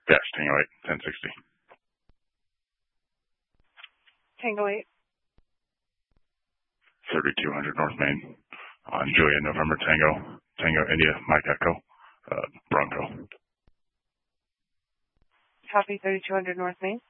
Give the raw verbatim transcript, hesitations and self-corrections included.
Yes, Tango eight, ten sixty. Tango eight. thirty-two hundred North Main. On Julia, November Tango. Tango India, Mike Echo. Uh, Bronco. Copy thirty-two hundred North Main.